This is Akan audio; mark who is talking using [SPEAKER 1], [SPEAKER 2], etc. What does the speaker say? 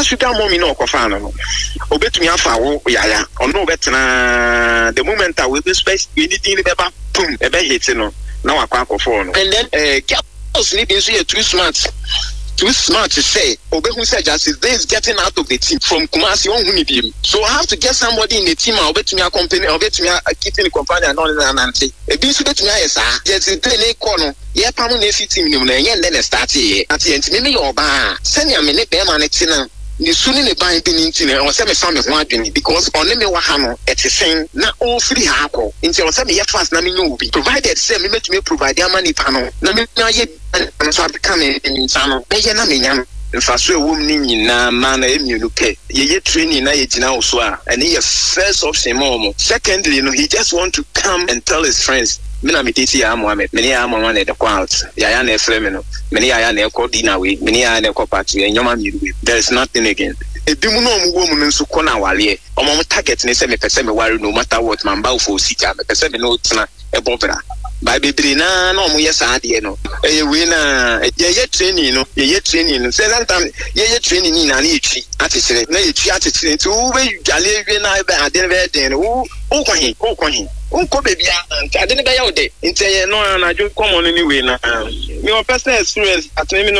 [SPEAKER 1] That sugar mommy no kofano. Obetumi afa wo yaya. Ono betena the moment I will be space anything beba boom ebe hit no. Now akwa akofo no. And then girls need to too smart. Too smart to say, Obehu said just this getting out of the team from Kumasi on Hunibim. So I have to get somebody in the team, I'll bet me a company, I'll bet me a keeping the company and all that. A bit to bet me, yes, yes, in the corner. Yeah, permanent team, and then start here. At the end, maybe your bar. Send me a minute, man, the sooner the buying in or semi family margin because on me wahano at the same not all free hako until semi fast nami no be provided semi me provide their money panel na me na ye and so become in sano be na me nyam mfaso ewom ni na ma na emi luke ye training na ye gina oso a and he first option more secondly he just want to come and tell his friends Mina mititi ya Mohammed, many ya mama ne the quals, ya ne fremeno, many ya ne cordina way, many ya ne copati, and yoma midway. There is nothing again. A dimuno woman so kona wali, or mama target ne semi persemi worry no matter what man bow for sita, persemi no tina, a bobra. By baby na no yes adieno. A winner, ye training, no, ye training, say that time ye training in an itchy attitude, no attitude to where you jolly when I didn't then. Oh, Unko baby, I didn't buy out there. Into no, and I do come on anyway. Now, your personal experience at me.